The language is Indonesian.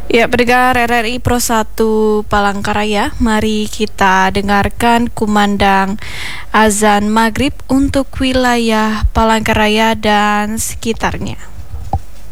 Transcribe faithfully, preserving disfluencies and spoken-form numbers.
Ya, pendengar R R I Pro satu Palangkaraya, mari kita dengarkan kumandang azan maghrib untuk wilayah Palangkaraya dan sekitarnya.